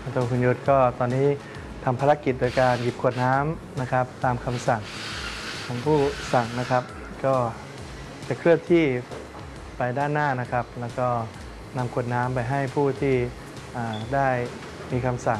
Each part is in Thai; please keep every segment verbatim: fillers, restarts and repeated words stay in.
ตัวคุณยศก็ตอนนี้ทำภารกิจโดยการหยิบขวดน้ำนะครับตามคำสั่งของผู้สั่งนะครับก็จะเคลื่อนที่ไปด้านหน้านะครับแล้วก็นำขวดน้ำไปให้ผู้ที่ได้มีคำสั่ง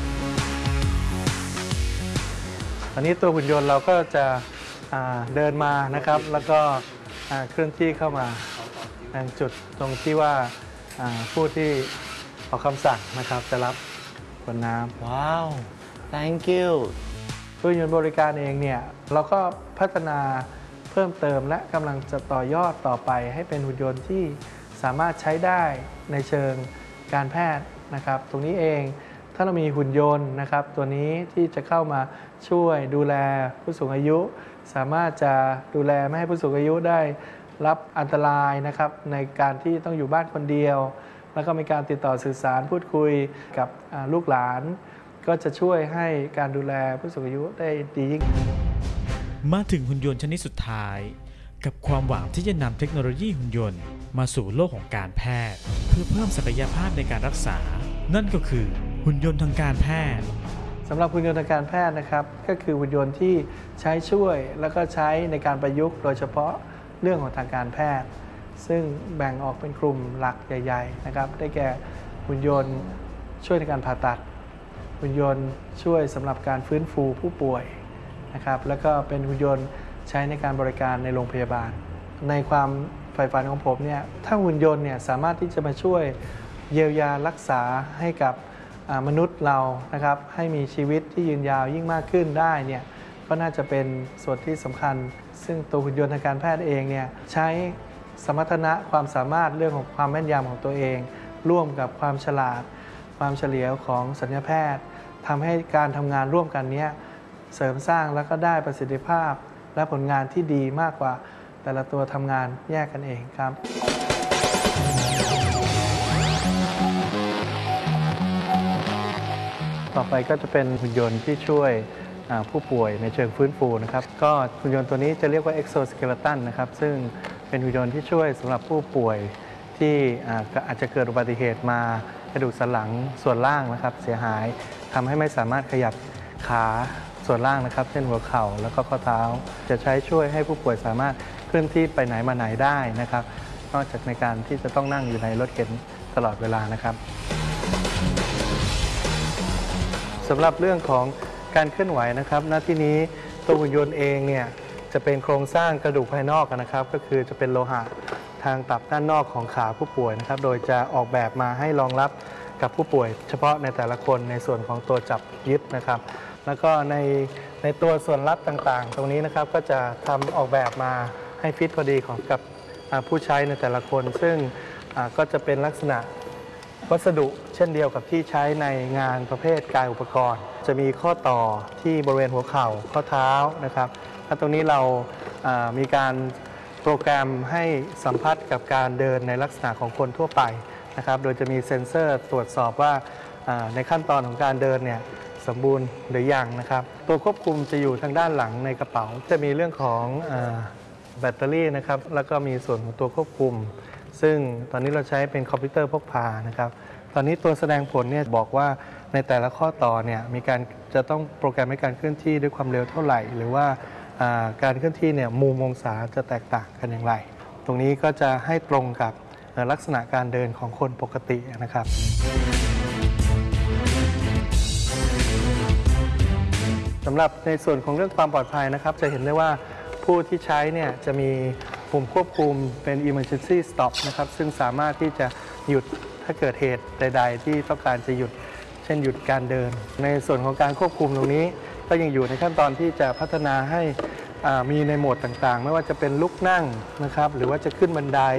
ตอนนี้ตัวหุ่นยนต์เราก็จะเดินมานะครับแล้วก็เคลื่อนที่เข้ามาในจุดตรงที่ว่าผู้ที่ออกคำสั่งนะครับจะรับขวดน้ำว้าว thank you หุ่นยนต์บริการเองเนี่ยเราก็พัฒนาเพิ่มเติมและกำลังจะต่อยอดต่อไปให้เป็นหุ่นยนต์ที่สามารถใช้ได้ในเชิงการแพทย์นะครับตรงนี้เองถ้าเรามีหุ่นยนต์นะครับตัวนี้ที่จะเข้ามาช่วยดูแลผู้สูงอายุ สามารถจะดูแลไม่ให้ผู้สูงอายุได้รับอันตรายนะครับในการที่ต้องอยู่บ้านคนเดียวแล้วก็มีการติดต่อสื่อสารพูดคุยกับลูกหลานก็จะช่วยให้การดูแลผู้สูงอายุได้ดียิ่งมาถึงหุ่นยนต์ชนิดสุดท้ายกับความหวังที่จะนำเทคโนโลยีหุ่นยนต์มาสู่โลกของการแพทย์เพื่อเพิ่มศักยภาพในการรักษานั่นก็คือหุ่นยนต์ทางการแพทย์สำหรับหุ่นยนต์ทางการแพทย์นะครับก็คือหุ่นยนต์ที่ใช้ช่วยแล้วก็ใช้ในการประยุกต์โดยเฉพาะเรื่องของทางการแพทย์ซึ่งแบ่งออกเป็นกลุ่มหลักใหญ่ๆนะครับได้แก่หุ่นยนต์ช่วยในการผ่าตัดหุ่นยนต์ช่วยสำหรับการฟื้นฟูผู้ป่วยนะครับแล้วก็เป็นหุ่นยนต์ใช้ในการบริการในโรงพยาบาลในความใฝ่ฝันของผมเนี่ยถ้าหุ่นยนต์เนี่ยสามารถที่จะมาช่วยเยียวยารักษาให้กับมนุษย์เรานะครับให้มีชีวิตที่ยืนยาวยิ่งมากขึ้นได้เนี่ยก็น่าจะเป็นส่วนที่สำคัญซึ่งตัวหุ่นยนต์ทางการแพทย์เองเนี่ยใช้สมรรถนะความสามารถเรื่องของความแม่นยำของตัวเองร่วมกับความฉลาดความเฉลียวของศัลยแพทย์ทำให้การทำงานร่วมกันนี้เสริมสร้างแล้วก็ได้ประสิทธิภาพและผลงานที่ดีมากกว่าแต่ละตัวทำงานแยกกันเองครับต่อไปก็จะเป็นหุ่นยนต์ที่ช่วยผู้ป่วยในเชิงฟื้นฟูนะครับก็หุ่นยนต์ตัวนี้จะเรียกว่า exoskeleton นะครับซึ่งเป็นหุ่นยนต์ที่ช่วยสำหรับผู้ป่วยที่อาจจะเกิดอุบัติเหตุมากระดูกสันหลังส่วนล่างนะครับเสียหายทำให้ไม่สามารถขยับขาส่วนล่างนะครับเช่นหัวเข่าแล้วก็ข้อเท้าจะใช้ช่วยให้ผู้ป่วยสามารถเคลื่อนที่ไปไหนมาไหนได้นะครับนอกจากในการที่จะต้องนั่งอยู่ในรถเข็นตลอดเวลานะครับสำหรับเรื่องของการเคลื่อนไหวนะครับณที่นี้ตัวหุ่นยนต์เองเนี่ยจะเป็นโครงสร้างกระดูกภายนอกนะครับก็คือจะเป็นโลหะทางตับด้านนอกของขาผู้ป่วยนะครับโดยจะออกแบบมาให้รองรับกับผู้ป่วยเฉพาะในแต่ละคนในส่วนของตัวจับยึดนะครับแล้วก็ในในตัวส่วนลับต่างๆตรงนี้นะครับก็จะทำออกแบบมาให้ฟิตพอดีของกับผู้ใช้ในแต่ละคนซึ่งก็จะเป็นลักษณะวัสดุเช่นเดียวกับที่ใช้ในงานประเภทกายอุปกรณ์จะมีข้อต่อที่บริเวณหัวเข่าข้อเท้านะครับถ้าตรงนี้เรามีการโปรแกรมให้สัมผัสกับการเดินในลักษณะของคนทั่วไปนะครับโดยจะมีเซ็นเซอร์ตรวจสอบว่าในขั้นตอนของการเดินเนี่ยสมบูรณ์หรือยังนะครับตัวควบคุมจะอยู่ทางด้านหลังในกระเป๋าจะมีเรื่องของแบตเตอรี่นะครับแล้วก็มีส่วนของตัวควบคุมซึ่งตอนนี้เราใช้เป็นคอมพิวเตอร์พกพานะครับตอนนี้ตัวแสดงผลเนี่ยบอกว่าในแต่ละข้อต่อเนี่ยมีการจะต้องโปรแกรมให้การเคลื่อนที่ด้วยความเร็วเท่าไหร่หรือว่าการเคลื่อนที่เนี่ยมุมองศาจะแตกต่างกันอย่างไรตรงนี้ก็จะให้ตรงกับลักษณะการเดินของคนปกตินะครับสำหรับในส่วนของเรื่องความปลอดภัยนะครับจะเห็นได้ว่าผู้ที่ใช้เนี่ยจะมีปุ่มควบคุมเป็น emergency stop นะครับซึ่งสามารถที่จะหยุดถ้าเกิดเหตุใดๆที่ต้องการจะหยุดเช่นหยุดการเดินในส่วนของการควบคุมตรงนี้ก็ยังอยู่ในขั้นตอนที่จะพัฒนาให้มีในโหมดต่างๆไม่ว่าจะเป็นลุกนั่งนะครับหรือว่าจะขึ้นบันได